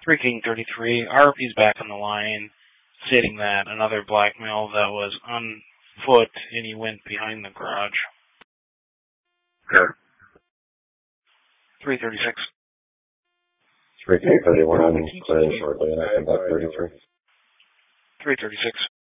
3King 33, RP's back on the line, stating that another blackmail that was on foot and he went behind the garage. Sure. 336. 3K31, clear shortly, and I conduct 33. 336.